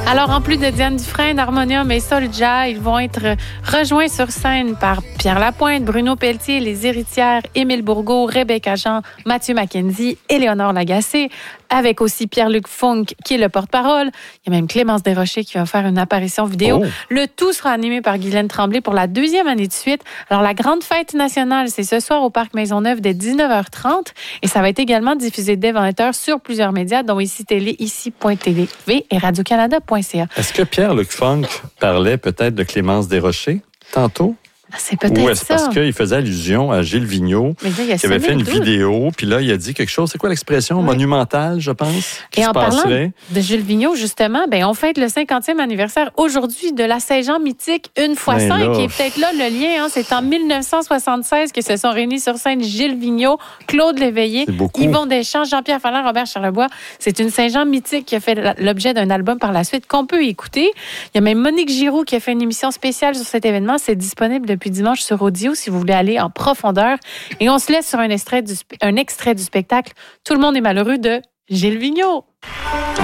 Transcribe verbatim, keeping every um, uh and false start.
Alors, en plus de Diane Dufresne, Harmonium et Soulja, ils vont être rejoints sur scène par Pierre Lapointe, Bruno Pelletier, Les Héritières, Émile Bourgault, Rebecca Jean, Mathieu Mackenzie, Éléonore Lagacé, avec aussi Pierre-Luc Funk, qui est le porte-parole. Il y a même Clémence Desrochers qui va faire une apparition vidéo. Oh. Le tout sera animé par Guylaine Tremblay pour la deuxième année de suite. Alors, la grande fête nationale, c'est ce soir au Parc Maisonneuve dès dix-neuf heures trente et ça va être également diffusé dès vingt heures sur plusieurs médias, dont Ici Télé, ici point t v et radio-canada point c a. Est-ce que Pierre-Luc Funk parlait peut-être de Clémence Desrochers tantôt? C'est peut-être Ou est-ce ça. parce qu'il faisait allusion à Gilles Vigneault, Mais là, il a qui avait fait une doute. vidéo, puis là, il a dit quelque chose, c'est quoi l'expression? Oui. Monumentale, je pense, qui Et se en parlant passerait. de Gilles Vigneault, justement, ben, on fête le cinquantième anniversaire aujourd'hui de la Saint-Jean mythique une fois Ben cinq, là. qui est peut-être là le lien. Hein, c'est en dix-neuf cent soixante-seize que se sont réunis sur scène Gilles Vigneault, Claude Léveillé, C'est beaucoup. Yvon Deschamps, Jean-Pierre Fallin, Robert Charlebois. C'est une Saint-Jean mythique qui a fait l'objet d'un album par la suite qu'on peut écouter. Il y a même Monique Giroux qui a fait une émission spéciale sur cet événement. C'est disponible depuis dimanche sur Audio si vous voulez aller en profondeur. Et on se laisse sur un extrait du, un extrait du spectacle « Tout le monde est malheureux » de Gilles Vigneault.